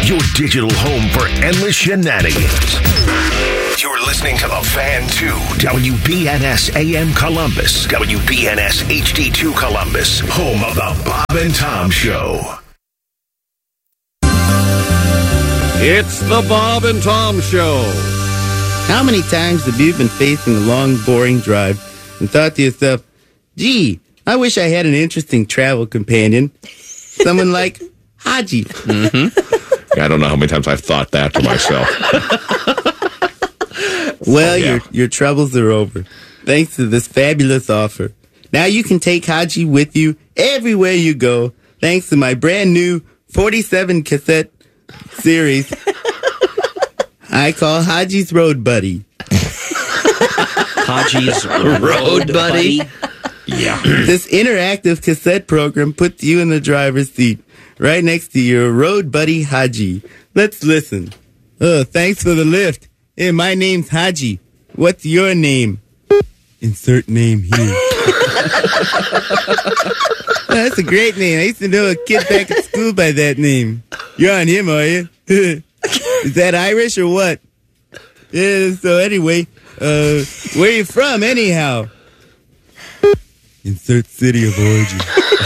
your digital home for endless shenanigans. You're listening to The Fan 2, WBNS AM Columbus, WBNS HD2 Columbus, home of The Bob and Tom Show. It's The Bob and Tom Show. How many times have you been facing a long, boring drive and thought to yourself, gee, I wish I had an interesting travel companion? Someone like Haji. Mm-hmm. I don't know how many times I've thought that to myself. Well, your troubles are over, thanks to this fabulous offer. Now you can take Haji with you everywhere you go, thanks to my brand new 47 cassette series I call Haji's Road Buddy. Haji's Road Buddy? Yeah. This interactive cassette program puts you in the driver's seat, right next to your road buddy Haji. Let's listen. Thanks for the lift. Hey, my name's Haji. What's your name? Insert name here. That's a great name. I used to know a kid back at school by that name. You're on him, are you? Is that Irish or what? Yeah, so anyway, where are you from anyhow? Insert city of origin.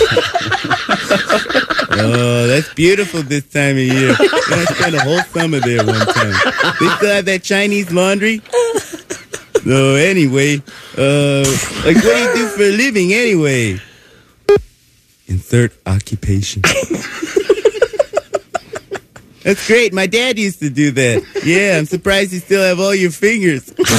Oh, that's beautiful this time of year. I spent a whole summer there one time. They still have that Chinese laundry? So anyway, like what do you do for a living anyway? Insert occupation. That's great. My dad used to do that. Yeah, I'm surprised you still have all your fingers. What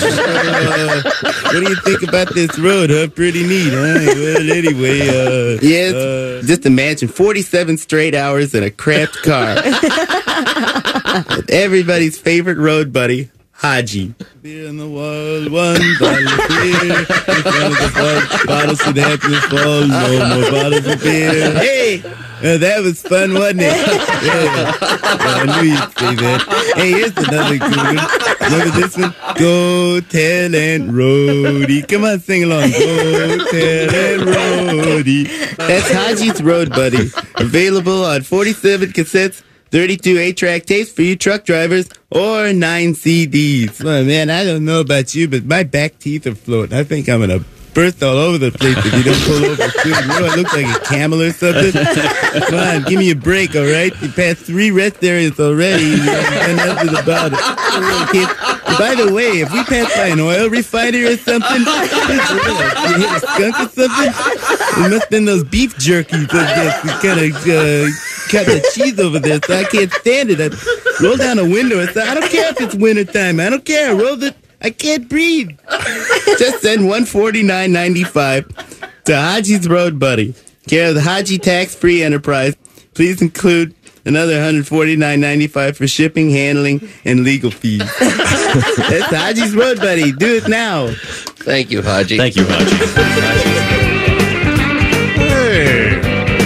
do you think about this road, huh? Pretty neat, huh? Well, anyway, just imagine 47 straight hours in a cramped car. With everybody's favorite road buddy, Haji. Beer in the wild, $1 beer. In front of the bottles should have to fall. No more bottles of beer. Hey! That was fun, wasn't it? Yeah. I knew you'd say that. Hey, here's another good one. Remember this one? Go Tell and Roadie. Come on, sing along. Go Tell and Roadie. That's Haji's Road Buddy. Available on 47 cassettes, 32 8-track tapes for you truck drivers, or 9 CDs. Well, man, I don't know about you, but my back teeth are floating. I think I'm going to burst all over the place if you don't pull over soon. You know, I look like a camel or something. Come on, give me a break, all right? You passed 3 rest areas already. You haven't done nothing about it. By the way, if we pass by an oil refinery or something, you hit a skunk or something, it must have been those beef jerkies that kind of cut the cheese over there, so I can't stand it. I roll down a window and say, I don't care if it's wintertime. I don't care. I can't breathe. Just send $149.95 to Haji's Road Buddy, care of the Haji Tax-Free Enterprise. Please include another $149.95 for shipping, handling, and legal fees. That's Haji's Road Buddy. Do it now. Thank you, Haji. Thank you, Haji. Hey.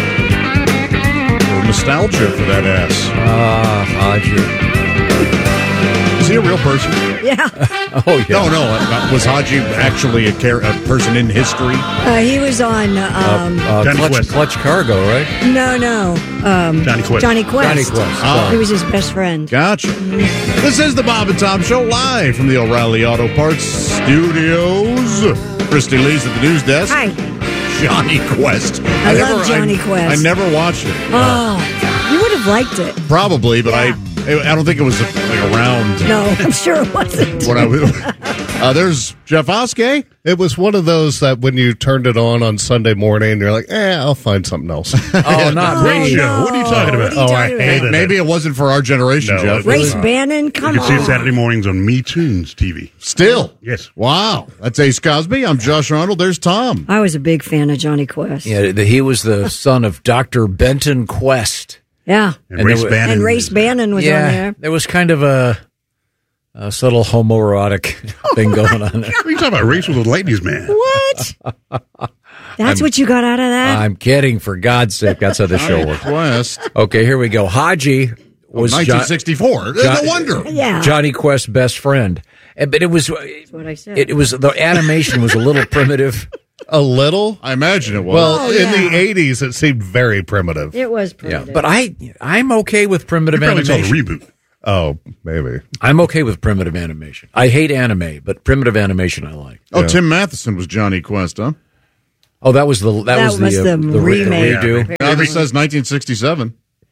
Nostalgia for that ass. Haji. Is he a real person? Yeah. Oh, yeah. No. Was Haji actually a person in history? He was on Clutch Cargo, right? No. Johnny Quest. Johnny Quest. Oh. He was his best friend. Gotcha. This is the Bob and Tom Show, live from the O'Reilly Auto Parts Studios. Christy Lee's at the news desk. Hi. Johnny Quest. I love Johnny Quest. I never watched it. Oh, you would have liked it. Probably, but Yeah. I don't think it was around. No, I'm sure it wasn't. When there's Jeff Oskey. It was one of those that when you turned it on Sunday morning, you're like, I'll find something else. Oh, not radio. No. What are you talking about? What are you talking about? hated Maybe it wasn't for our generation, No, Jeff. Race Bannon, come You on. can see it Saturday mornings on Me Tunes TV. Still? Yes. Wow. That's Ace Cosby. I'm Josh Arnold. There's Tom. I was a big fan of Johnny Quest. Yeah, he was the son of Dr. Benton Quest. Yeah. And Race Bannon. And Race Bannon was on there. There was kind of a subtle homoerotic thing going on there. What are you talking about? Race was a ladies' man. What? That's what you got out of that? I'm kidding, for God's sake. That's how the show works. Quest. Okay, here we go. Haji was 1964. No wonder. Yeah. Johnny Quest's best friend. But it was That's what I said. the animation was a little primitive. A little? I imagine it was. Well, in the 80s, it seemed very primitive. It was primitive. Yeah, but I'm okay with primitive Probably saw the animation. reboot. Oh, maybe. I'm okay with primitive animation. I hate anime, but primitive animation I like. Oh, Tim Matheson was Johnny Quest, huh? Oh, that was the remake. redo. Now this says 1967.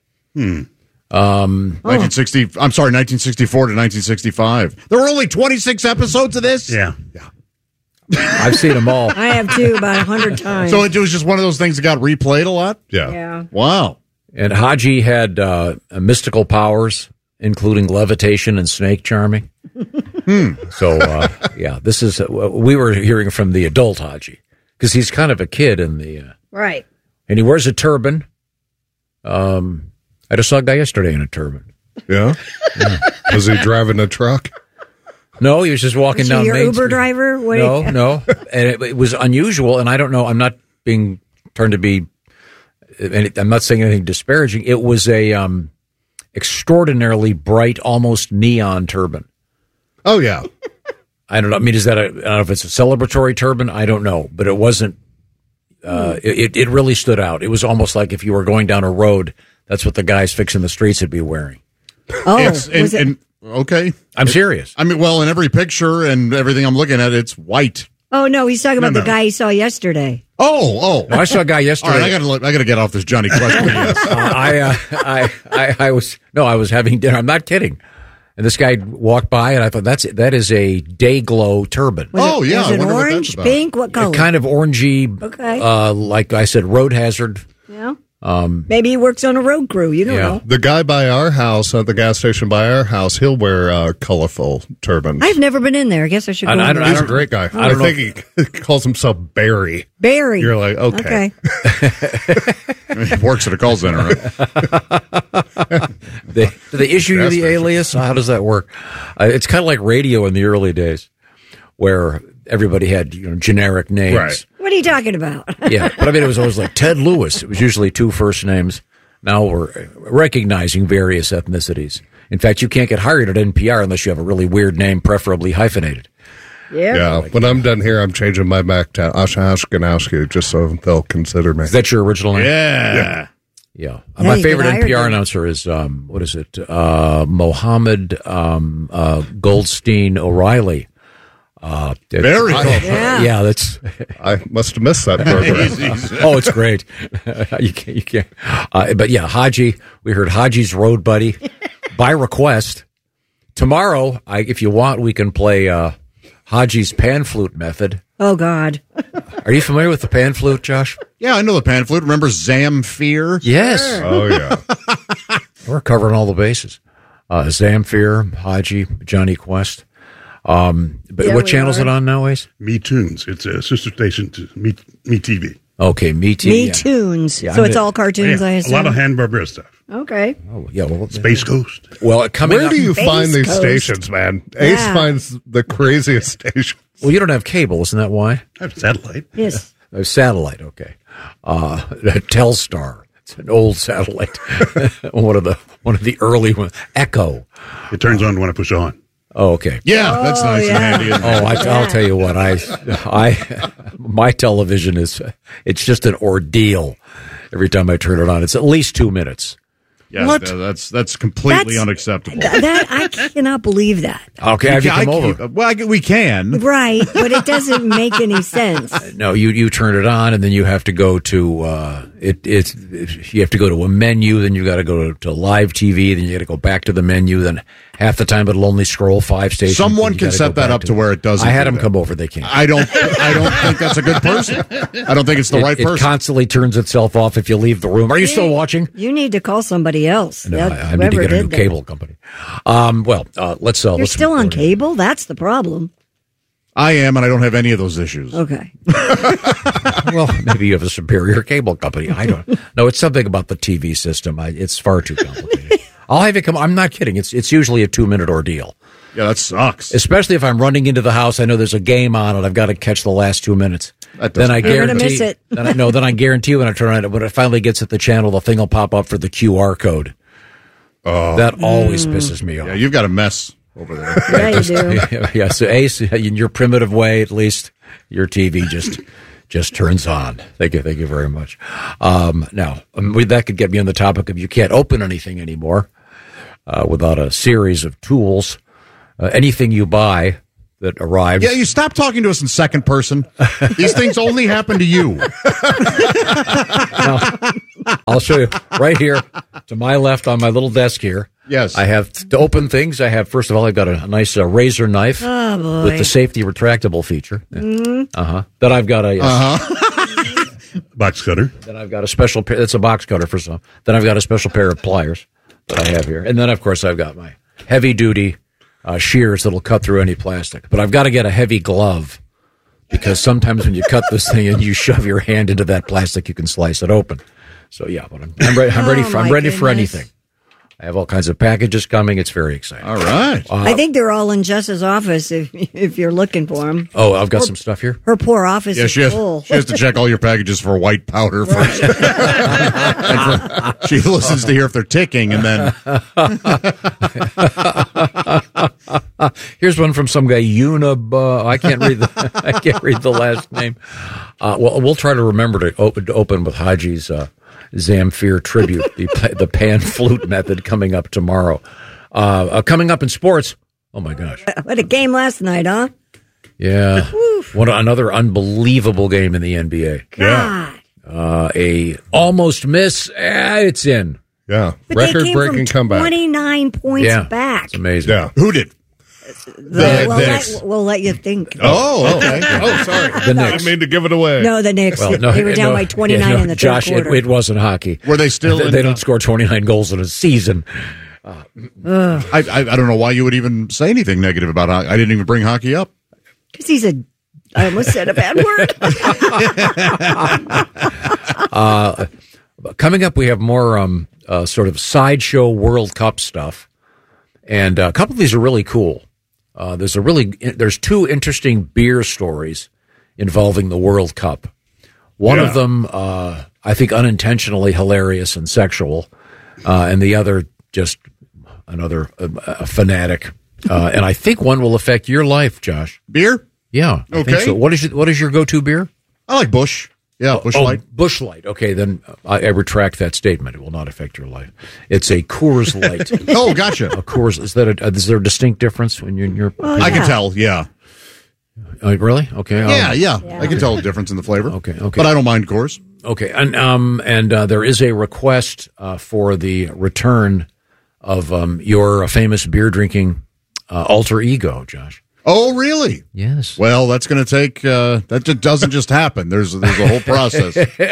1964 to 1965. There were only 26 episodes of this? Yeah. I've seen them all. I have too, about 100 times. So it was just one of those things that got replayed a lot? Yeah. Wow. And Haji had mystical powers, including levitation and snake charming. So, this is we were hearing from the adult Haji because he's kind of a kid in the Right. and he wears a turban. I just saw a guy yesterday in a turban. Yeah? Was he driving a truck? No, he was just walking Was down he your Main Uber Street. driver? No, and it was unusual. And I don't know. I'm not being turned to be. And I'm not saying anything disparaging. It was a extraordinarily bright, almost neon turban. Oh, yeah. I don't know. I mean, I don't know if it's a celebratory turban. I don't know, but it wasn't. It really stood out. It was almost like if you were going down a road, that's what the guys fixing the streets would be wearing. Oh, okay. I'm serious. I mean, well, in every picture and everything I'm looking at, it's white. Oh, no, he's talking about the guy he saw yesterday. Oh. No, I saw a guy yesterday. All right, I got to get off this Johnny Quest. I was having dinner. I'm not kidding. And this guy walked by, and I thought that is a day glow turban. Was it orange, pink? What color? Kind of orangey. Okay. Like I said, road hazard. Yeah. Maybe he works on a road crew. You don't know. The guy by our house, at the gas station by our house, he'll wear colorful turbans. I've never been in there. I guess I should go. He's a great guy. I think he calls himself Barry. Barry. You're like, okay. He works at a call center, right? Do they issue you the alias? How does that work? It's kind of like radio in the early days, where everybody had generic names. Right. What are you talking about? Yeah, but I mean, it was always like Ted Lewis. It was usually two first names. Now we're recognizing various ethnicities. In fact, you can't get hired at NPR unless you have a really weird name, preferably hyphenated. Yeah. When I'm done here, I'm changing my back to Asha Ashkenowski just so they'll consider me. Is that your original name? Yeah. Yeah. My favorite NPR announcer is, Mohammed Goldstein O'Reilly. Very cool. Yeah, that's. I must have missed that program. Oh, it's great. You can't. But yeah, Haji. We heard Haji's Road Buddy by request. Tomorrow, if you want, we can play Haji's pan flute method. Oh God. Are you familiar with the pan flute, Josh? Yeah, I know the pan flute. Remember Zamfir? Yes. Oh yeah. We're covering all the bases. Zamfir, Haji, Johnny Quest. But what channel is it on nowadays? Me Tunes. It's a sister station to Me TV. Okay, Me TV. Me Tunes. Yeah, so it's all cartoons, I assume. A lot of Hanna-Barbera stuff. Okay. Oh, yeah. Well, Space Ghost. Well, Where do you Space find these Coast. stations, man? Ace finds the craziest stations. Well, you don't have cable, isn't that why? I have satellite. Yes. Satellite, okay. Telstar. It's an old satellite. one of the early ones. Echo. It turns on when I push on. Oh, okay. Yeah, that's nice and handy. Isn't it? I'll tell you what. My television it's just an ordeal. Every time I turn it on, it's at least 2 minutes. Yeah, What? That's completely unacceptable. That I cannot believe that. Okay, have you come over? We can. Right, but it doesn't make any sense. No, you turn it on, and then you have to go to you have to go to a menu. Then you got to go to live TV. Then you got to go back to the menu. Then half the time it'll only scroll 5 stations. Someone can set that up to where it doesn't. I had do them that. come over. They can't. I don't think that's a good person. I don't think it's the right It person. constantly turns itself off if you leave the room. Are you still watching? You need to call somebody else. No, I need to get a new cable company. Let's. You're still on cable? That's the problem. I am, and I don't have any of those issues. Okay. Well, maybe you have a superior cable company. I don't. No, it's something about the TV system. It's far too complicated. I'll have you come. I'm not kidding. It's usually a 2-minute ordeal. Yeah, that sucks. Especially if I'm running into the house, I know there's a game on, and I've got to catch the last 2 minutes. Then I You're gonna guarantee. miss it. Then I guarantee when I turn on it, when it finally gets at the channel, the thing will pop up for the QR code. Oh, that always pisses me off. Yeah, you've got a mess over there. Yeah, you do. Yeah. So Ace, in your primitive way, at least your TV just just turns on. Thank you very much. Now, that could get me on the topic of you can't open anything anymore without a series of tools. Anything you buy that arrives. Yeah, you stop talking to us in second person. These things only happen to you. Now, I'll show you right here to my left on my little desk here. Yes. I have to open things. I have, first of all, I've got a nice razor knife with the safety retractable feature. Then I've got a box cutter. Then I've got a special pair. It's a box cutter for some. Then I've got a special pair of pliers that I have here. And then, of course, I've got my heavy duty shears that'll cut through any plastic. But I've got to get a heavy glove because sometimes when you cut this thing and you shove your hand into that plastic, you can slice it open. So yeah, but I'm ready for anything. I have all kinds of packages coming. It's very exciting. All right. I think they're all in Jess's office if you're looking for them. Oh, I've got some stuff here. Her poor office is full. She has to check all your packages for white powder first. She listens to hear if they're ticking, and then here's one from some guy Unib. I can't read the last name. Well, we'll try to remember to open with Haji's Zamfir tribute, the pan flute method coming up tomorrow. Coming up in sports. Oh my gosh! What a game last night, huh? Yeah. What another unbelievable game in the NBA. God. Yeah. A almost miss. It's in. Yeah. But Record-breaking comeback. 29 points back. It's amazing. Yeah. Who did? We'll let you think. Oh, okay. Oh, sorry. The Knicks. I mean to give it away. No, the Knicks. Well, they were down by 29 in the third quarter. It wasn't hockey. Were they still? They don't score 29 goals in a season. I don't know why you would even say anything negative about hockey. I didn't even bring hockey up. Because I almost said a bad word. Coming up, we have more sort of sideshow World Cup stuff, and a couple of these are really cool. There's two interesting beer stories involving the World Cup. One of them, I think, unintentionally hilarious and sexual, and the other just another fanatic. And I think one will affect your life, Josh. Beer? Yeah. I think so. What is your go-to beer? I like Busch. Yeah, Busch Light. Busch Light. Okay, then I retract that statement. It will not affect your life. It's a Coors Light. Oh, gotcha. A Coors. Is there a distinct difference when you're in your? I can tell. Yeah. Really? Okay. Yeah. I can tell the difference in the flavor. Okay. But I don't mind Coors. Okay, and there is a request for the return of your famous beer drinking alter ego, Josh. Oh, really? Yes. Well, that's going to take. That just doesn't just happen. There's a whole process.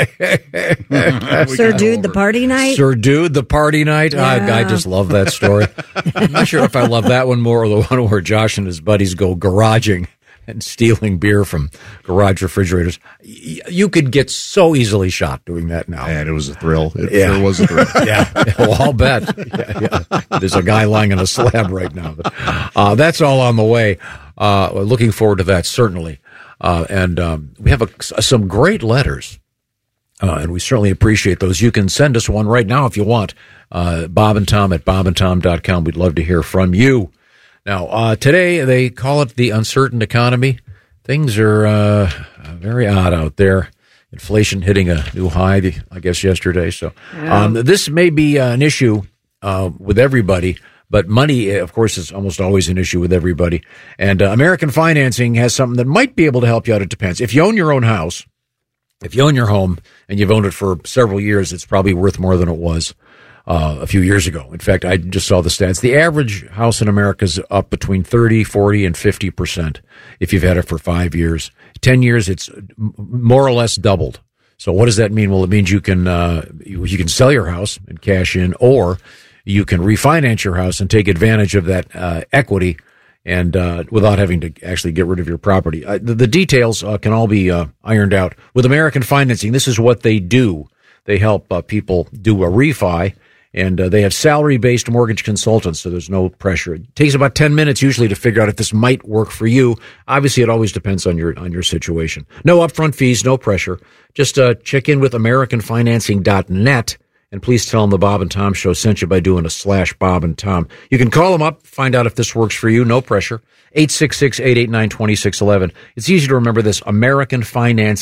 Sir Dude, the party night. Sir Dude, the party night. Yeah. I just love that story. I'm not sure if I love that one more or the one where Josh and his buddies go garaging and stealing beer from garage refrigerators. You could get so easily shot doing that now. And it was a thrill. It sure was a thrill. Yeah. Well, I'll bet. Yeah. There's a guy lying on a slab right now. But, that's all on the way. Looking forward to that, certainly. And we have some great letters. And we certainly appreciate those. You can send us one right now if you want. Bob and Tom at bobandtom.com. We'd love to hear from you. Now, today they call it the uncertain economy. Things are very odd out there. Inflation hitting a new high, I guess, yesterday. So this may be an issue with everybody, but money, of course, is almost always an issue with everybody. And American Financing has something that might be able to help you out. It depends. If you own your own house, if you own your home and you've owned it for several years, it's probably worth more than it was a few years ago. In fact, I just saw the stats. The average house in America is up between 30, 40, and 50% if you've had it for 5 years. 10 years, it's more or less doubled. So what does that mean? Well, it means you can sell your house and cash in, or you can refinance your house and take advantage of that equity and without having to actually get rid of your property. The details can all be ironed out. With American Financing, this is what they do. They help people do a refi. And they have salary-based mortgage consultants, so there's no pressure. It takes about 10 minutes usually to figure out if this might work for you. Obviously, it always depends on your situation. No upfront fees, no pressure. Just check in with AmericanFinancing.net, and please tell them the Bob and Tom Show sent you by doing a /Bob and Tom. You can call them up, find out if this works for you, no pressure. 866-889-2611. It's easy to remember this, AmericanFinancing.net.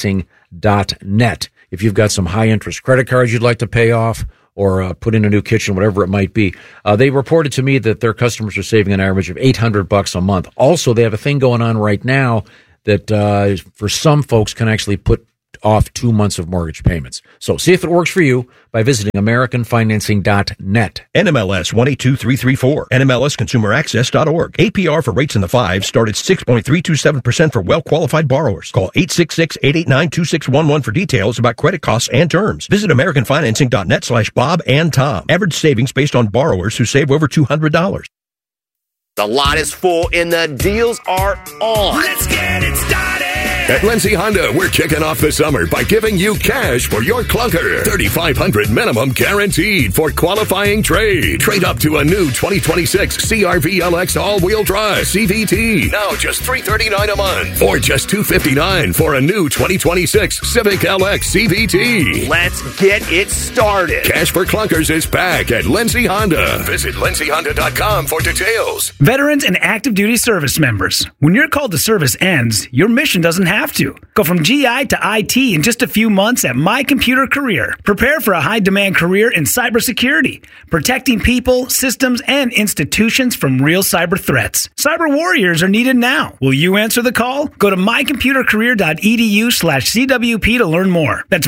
LensyHonda.net. If you've got some high-interest credit cards you'd like to pay off or put in a new kitchen, whatever it might be, they reported to me that their customers are saving an average of $800 a month. Also, they have a thing going on right now that for some folks can actually put off 2 months of mortgage payments. So see if it works for you by visiting AmericanFinancing.net. NMLS 182334. NMLSConsumerAccess.org. APR for rates in the 5s start at 6.327% for well-qualified borrowers. Call 866-889-2611 for details about credit costs and terms. Visit AmericanFinancing.net/Bob and Tom. Average savings based on borrowers who save over $200. The lot is full and the deals are on. Let's get it started. At Lindsay Honda, we're kicking off the summer by giving you cash for your clunker. $3,500 minimum guaranteed for qualifying trade. Trade up to a new 2026 CR-V LX all-wheel drive CVT. Now just $339 a month. Or just $259 for a new 2026 Civic LX CVT. Let's get it started. Cash for clunkers is back at Lindsay Honda. Visit LindsayHonda.com for details. Veterans and active duty service members. When your call to service ends, your mission doesn't have to. Go from GI to IT in just a few months at My Computer Career. Prepare for a high-demand career in cybersecurity, protecting people, systems, and institutions from real cyber threats. Cyber warriors are needed now. Will you answer the call? Go to mycomputercareer.edu/CWP to learn more. That's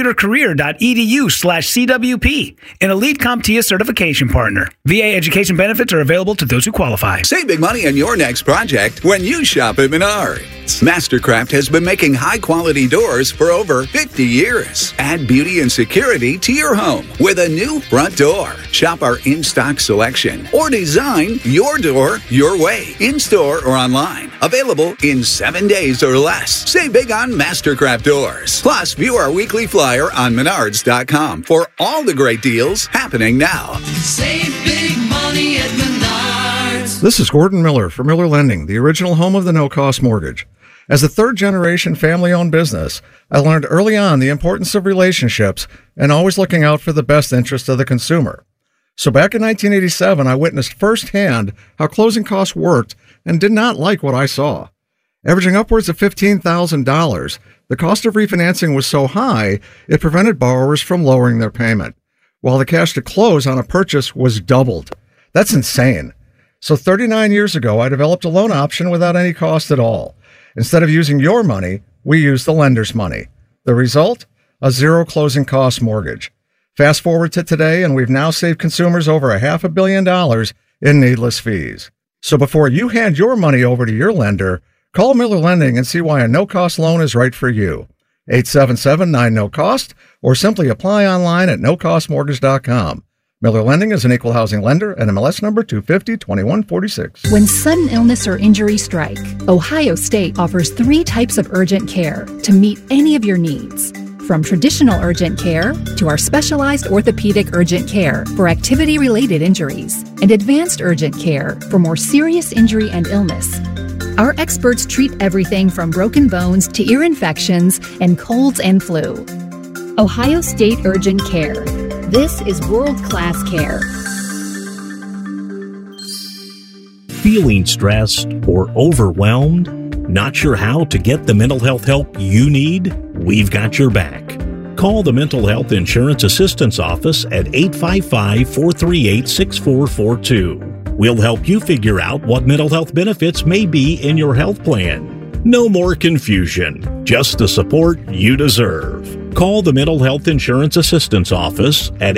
mycomputercareer.edu/CWP, an elite CompTIA certification partner. VA education benefits are available to those who qualify. Save big money on your next project when you shop at Menards. Mastercraft has been making high-quality doors for over 50 years. Add beauty and security to your home with a new front door. Shop our in-stock selection or design your door your way, in-store or online. Available in 7 days or less. Save big on Mastercraft doors. Plus, view our weekly flyer on Menards.com for all the great deals happening now. Save big money at Menards. This is Gordon Miller for Miller Lending, the original home of the no-cost mortgage. As a third-generation family-owned business, I learned early on the importance of relationships and always looking out for the best interest of the consumer. So back in 1987, I witnessed firsthand how closing costs worked and did not like what I saw. Averaging upwards of $15,000, the cost of refinancing was so high, it prevented borrowers from lowering their payment, while the cash to close on a purchase was doubled. That's insane. So 39 years ago, I developed a loan option without any cost at all. Instead of using your money, we used the lender's money. The result? A zero closing cost mortgage. Fast forward to today, and we've now saved consumers over $500 million in needless fees. So before you hand your money over to your lender, call Miller Lending and see why a no-cost loan is right for you. 877-9-NO-COST, or simply apply online at nocostmortgage.com. Miller Lending is an equal housing lender, NMLS number 250-2146. When sudden illness or injury strike, Ohio State offers 3 types of urgent care to meet any of your needs. From traditional urgent care to our specialized orthopedic urgent care for activity-related injuries and advanced urgent care for more serious injury and illness. Our experts treat everything from broken bones to ear infections and colds and flu. Ohio State Urgent Care. This is world-class care. Feeling stressed or overwhelmed? Not sure how to get the mental health help you need? We've got your back. Call the Mental Health Insurance Assistance Office at 855-438-6442. We'll help you figure out what mental health benefits may be in your health plan. No more confusion, just the support you deserve. Call the Mental Health Insurance Assistance Office at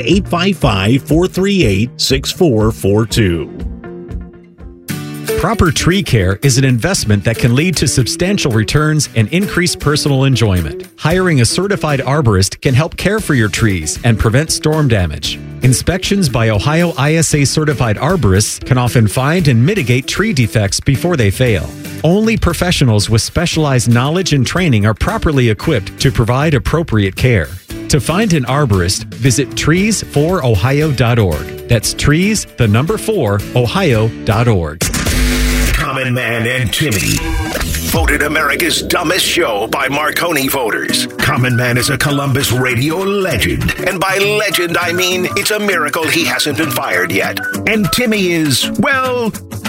855-438-6442. Proper tree care is an investment that can lead to substantial returns and increased personal enjoyment. Hiring a certified arborist can help care for your trees and prevent storm damage. Inspections by Ohio ISA certified arborists can often find and mitigate tree defects before they fail. Only professionals with specialized knowledge and training are properly equipped to provide appropriate care. To find an arborist, visit trees4ohio.org. That's trees, the number 4, ohio.org. Common Man and Timmy. Voted America's dumbest show by Marconi voters. Common Man is a Columbus radio legend. And by legend, I mean it's a miracle he hasn't been fired yet. And Timmy is, well,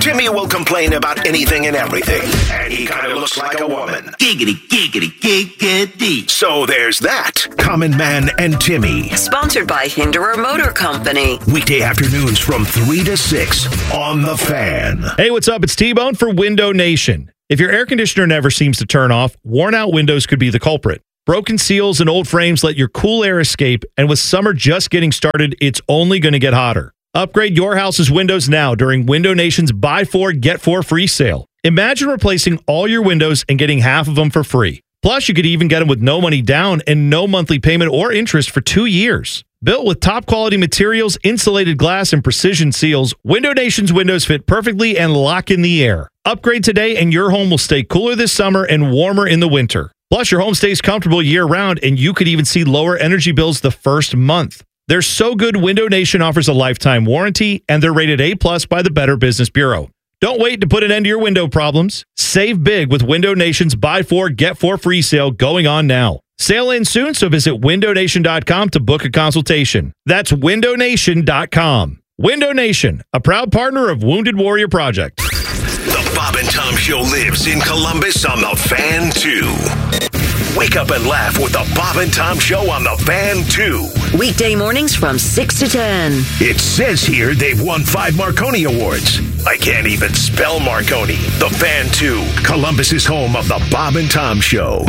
Timmy will complain about anything and everything, and he kind of looks like a woman. Giggity, giggity, giggity. So there's that. Common Man and Timmy. Sponsored by Hinderer Motor Company. Weekday afternoons from 3 to 6 on The Fan. Hey, what's up? It's T-Bone for Window Nation. If your air conditioner never seems to turn off, worn-out windows could be the culprit. Broken seals and old frames let your cool air escape, and with summer just getting started, it's only going to get hotter. Upgrade your house's windows now during Window Nation's Buy 4, Get 4 free sale. Imagine replacing all your windows and getting half of them for free. Plus, you could even get them with no money down and no monthly payment or interest for 2 years. Built with top-quality materials, insulated glass, and precision seals, Window Nation's windows fit perfectly and lock in the air. Upgrade today and your home will stay cooler this summer and warmer in the winter. Plus, your home stays comfortable year-round, and you could even see lower energy bills the first month. They're so good, Window Nation offers a lifetime warranty, and they're rated A+ by the Better Business Bureau. Don't wait to put an end to your window problems. Save big with Window Nation's Buy 4, Get 4 free sale going on now. Sale ends soon, so visit windownation.com to book a consultation. That's windownation.com. Window Nation, a proud partner of Wounded Warrior Project. The Bob and Tom Show lives in Columbus on The Fan, too. Wake up and laugh with the Bob and Tom Show on The Fan, too. Weekday mornings from 6 to 10. It says here they've won 5 Marconi Awards. I can't even spell Marconi. The Fan, too. Columbus's home of the Bob and Tom Show.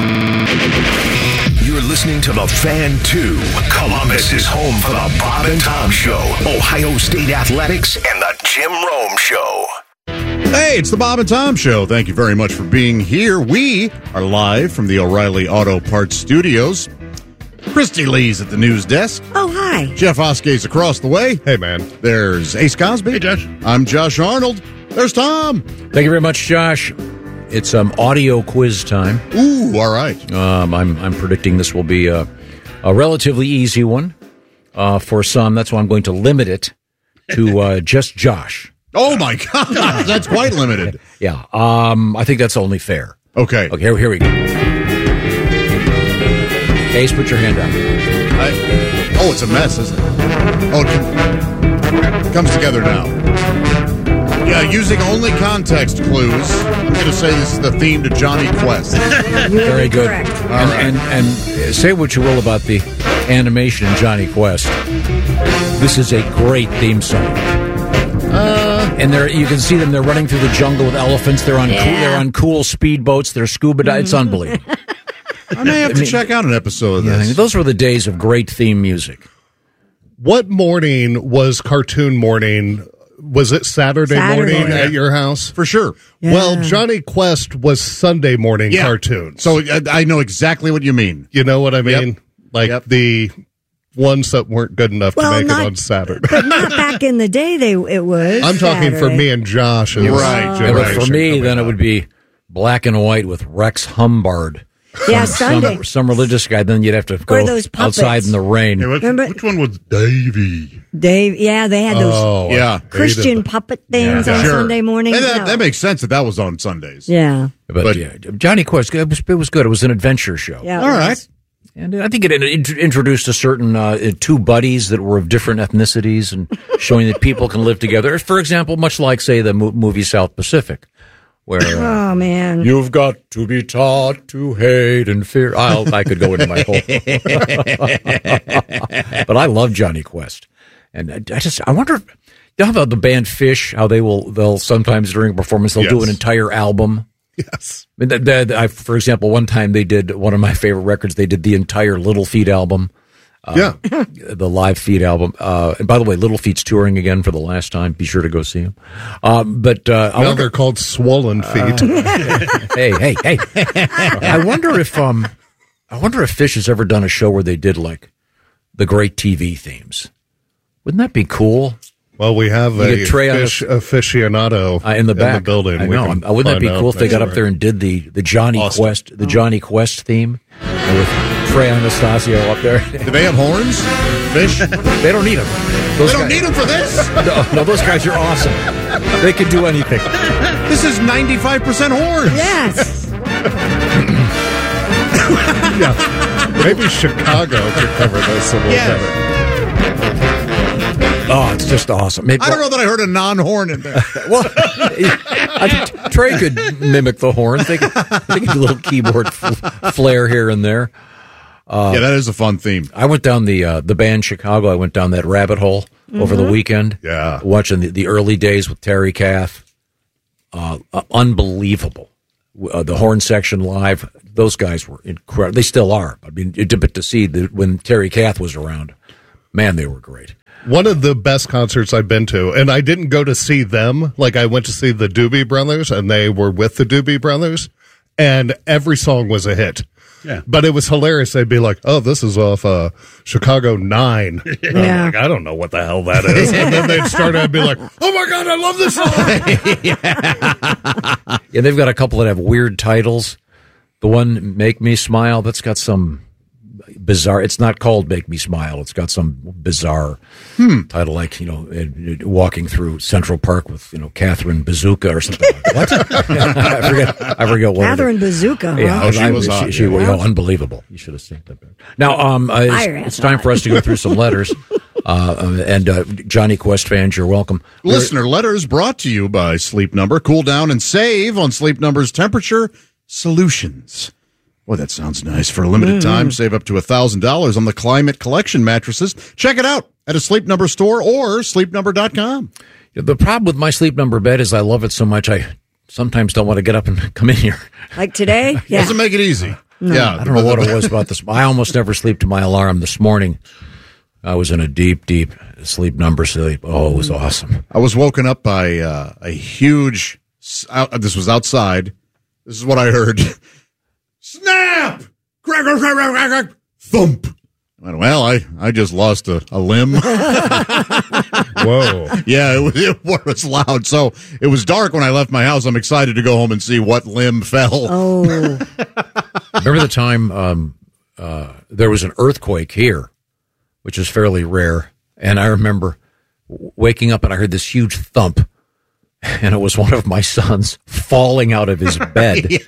You're listening to The Fan, too. Columbus's home for the Bob and Tom Show. Ohio State Athletics and the Jim Rome Show. Hey, it's the Bob and Tom Show. Thank you very much for being here. We are live from the O'Reilly Auto Parts Studios. Christy Lee's at the news desk. Oh, hi. Jeff Oskay's across the way. Hey, man. There's Ace Cosby. Hey, Josh. I'm Josh Arnold. There's Tom. Thank you very much, Josh. It's audio quiz time. Ooh, all right. I'm predicting this will be a relatively easy one for some. That's why I'm going to limit it to just Josh. Oh, my God. That's quite limited. Yeah. I think that's only fair. Okay. Okay, here we go. Ace, put your hand up. It's a mess, isn't it? Oh, it comes together now. Yeah, using only context clues. I'm going to say this is the theme to Johnny Quest. Very good. Correct. And say what you will about the animation in Johnny Quest. This is a great theme song. And you can see them. They're running through the jungle with elephants. They're on cool speedboats. They're scuba diving. It's unbelievable. I may have to check out an episode of this. Those were the days of great theme music. What morning was cartoon morning? Was it Saturday morning at your house? For sure. Yeah. Well, Johnny Quest was Sunday morning cartoons. So I know exactly what you mean. You know what I mean? Yep. The ones that weren't good enough to make it on Saturday. But not back in the day, it was. I'm talking Saturday. for me and Josh. Right. For me, then it would be black and white with Rex Humbard. Yeah, Sunday. Some religious guy, then you'd have to go outside in the rain. Hey, which one was Davey? They had those Christian puppet things on Sunday mornings. That makes sense that was on Sundays. Yeah. But Johnny Quest, it was good. It was an adventure show. Yeah, all right. And I think it introduced a certain two buddies that were of different ethnicities and showing that people can live together. For example, much like, say, the movie South Pacific, where oh man, you've got to be taught to hate and fear. I could go into my whole, but I love Johnny Quest, and I wonder. How about the band Fish? How they'll sometimes during a performance they'll do an entire album. Yes. For example, one time they did one of my favorite records. They did the entire Little Feat album. The live Feat album. And by the way, Little Feat's touring again for the last time. Be sure to go see them. Now they're called Swollen Feet. Hey. I wonder if Fish has ever done a show where they did like the great TV themes. Wouldn't that be cool? Well, we have a Fish aficionado in the back in the building. I know. Wouldn't that be cool if they got up there and did the Johnny Quest Johnny Quest theme with Trey Anastasio up there? Do they have horns? Fish? They don't need them. They don't need them for this? No, those guys are awesome. They can do anything. This is 95% horns. Yes. Yeah. Maybe Chicago could cover this a little better. Oh, it's just awesome. I don't know that I heard a non-horn in there. Well, Trey could mimic the horn. Think a little keyboard flair here and there. Yeah, that is a fun theme. I went down the band Chicago. I went down that rabbit hole over the weekend. Yeah, watching the early days with Terry Kath. Unbelievable. The horn section live. Those guys were incredible. They still are. I mean, to see when Terry Kath was around, man, they were great. One of the best concerts I've been to, and I didn't go to see them. Like, I went to see the Doobie Brothers, and they were with the Doobie Brothers, and every song was a hit. Yeah. But it was hilarious. They'd be like, oh, this is off Chicago 9. Yeah. I'm like, I don't know what the hell that is. And then they'd start out and be like, oh, my God, I love this song. Yeah, they've got a couple that have weird titles. The one, Make Me Smile, that's got some bizarre, it's not called Make Me Smile. It's got some bizarre title, like, walking through Central Park with, Catherine Bazooka or something. What? I forget what. Catherine Bazooka. Yeah, huh? she was unbelievable. You should have seen that. Now, it's time for us to go through some letters. And Johnny Quest fans, you're welcome. Listener letters brought to you by Sleep Number. Cool down and save on Sleep Number's temperature solutions. Boy, that sounds nice. For a limited time, save up to $1,000 on the Climate Collection mattresses. Check it out at a Sleep Number store or sleepnumber.com. The problem with my Sleep Number bed is I love it so much I sometimes don't want to get up and come in here. Like today? Yeah. Doesn't make it easy. No. Yeah, I don't know what it was about this. I almost never sleep to my alarm. This morning, I was in a deep, deep Sleep Number sleep. Oh, it was awesome. I was woken up by a huge, this was outside. This is what I heard. Snap! Crack, crack, crack, crack, crack, thump. I went, well, I just lost a limb. Whoa. Yeah, it was loud. So it was dark when I left my house. I'm excited to go home and see what limb fell. Oh. Remember the time there was an earthquake here, which is fairly rare. And I remember waking up and I heard this huge thump. And it was one of my sons falling out of his bed. We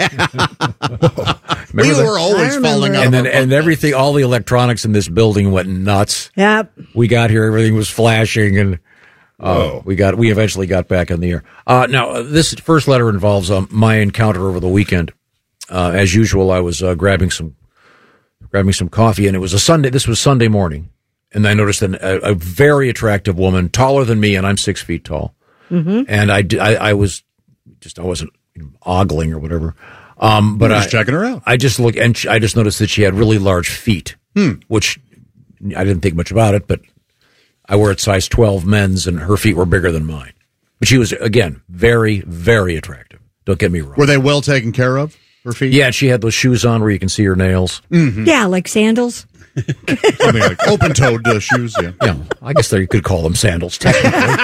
were always falling out. And everything, all the electronics in this building went nuts. Yep. We got here, everything was flashing, and we eventually got back in the air. Now, this first letter involves my encounter over the weekend. As usual, I was grabbing some coffee, and it was a Sunday. This was Sunday morning, and I noticed a very attractive woman, taller than me, and I'm 6 feet tall. Mm-hmm. And I wasn't ogling or whatever. But just checking her out. I just looked, and I just noticed that she had really large feet, which I didn't think much about it. But I wear a size 12 men's, and her feet were bigger than mine. But she was, again, very, very attractive. Don't get me wrong. Were they well taken care of? Her feet? Yeah, she had those shoes on where you can see her nails. Mm-hmm. Yeah, like sandals. Something like open-toed shoes. Yeah, I guess you could call them sandals, technically.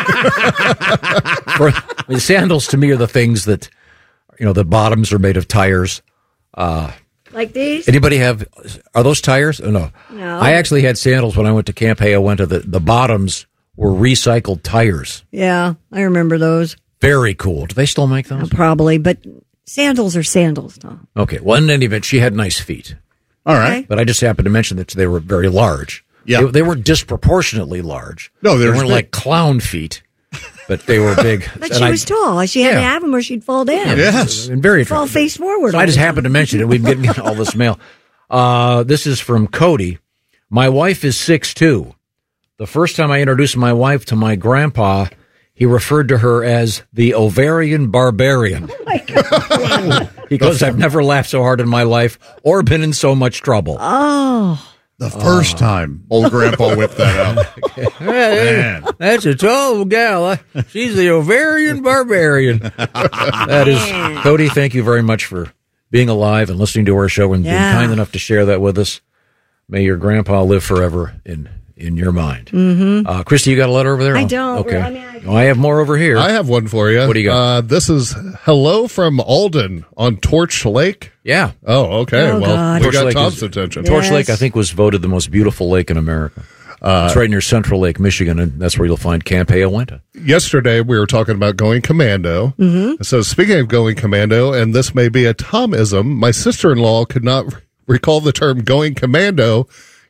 Sandals to me are the things that, the bottoms are made of tires. Like these? Anybody are those tires? Oh, no. No. I actually had sandals when I went to Camp Hayawenta. The bottoms were recycled tires. Yeah, I remember those. Very cool. Do they still make those? Probably, but sandals are sandals, Tom. Okay, well, in any event, she had nice feet. All right. Okay. But I just happened to mention that they were very large. Yeah. They were disproportionately large. No, they weren't big. like clown feet, but they were big. But she was tall. She had to have them or she'd fall down. Yes. And very fall attractive. face forward. So I just happened to mention it. We've been getting all this mail. This is from Cody. My wife is 6'2". The first time I introduced my wife to my grandpa, he referred to her as the ovarian barbarian. Oh, my God. He goes, I've never laughed so hard in my life or been in so much trouble. Oh. The first time old Grandpa whipped that out. Man. That's a tall gal. She's the ovarian barbarian. That is, Cody, thank you very much for being alive and listening to our show and being kind enough to share that with us. May your grandpa live forever in your mind. Mm-hmm. Christy, you got a letter over there? I don't. Okay. I have more over here. I have one for you. What do you got? This is hello from Alden on Torch Lake. Yeah. Oh, okay. Oh, well, God. we Torch got Lake Tom's attention. Torch Lake, I think, was voted the most beautiful lake in America. It's right near Central Lake, Michigan, and that's where you'll find Camp Hayawenta. Yesterday, we were talking about going commando. Mm-hmm. So, speaking of going commando, and this may be a Tomism, my sister-in-law could not recall the term going commando,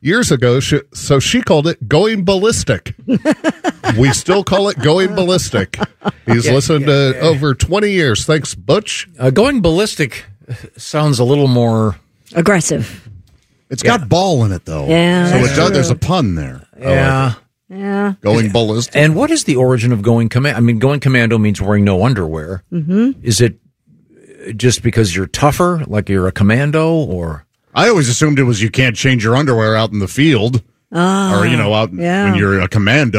years ago, so she called it Going Ballistic. We still call it Going Ballistic. He's listened to over 20 years. Thanks, Butch. Going Ballistic sounds a little more aggressive. It's got ball in it, though. Yeah, so that's true. there's a pun there. Yeah. Yeah. Going ballistic. And what is the origin of going commando? I mean, going commando means wearing no underwear. Mm-hmm. Is it just because you're tougher, like you're a commando, or? I always assumed it was you can't change your underwear out in the field. Or, out when you're a commando.